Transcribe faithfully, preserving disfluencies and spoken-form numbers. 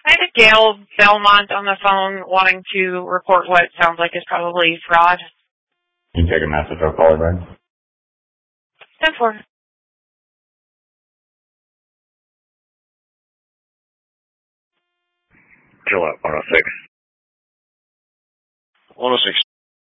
I had a Gail Belmont on the phone wanting to report what sounds like is probably fraud. Can you take a message or call her back? ten four. Gillette one oh six. one oh six.